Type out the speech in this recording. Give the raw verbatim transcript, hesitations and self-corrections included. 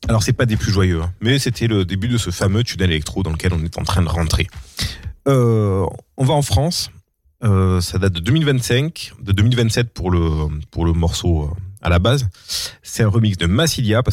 Alors c'est pas des plus joyeux, hein, mais c'était le début de ce fameux tunnel électro dans lequel on est en train de rentrer. Euh, on va en France, euh, ça date de deux mille vingt-cinq, de deux mille vingt-sept pour le, pour le morceau euh, à la base. C'est un remix de Massilia, parce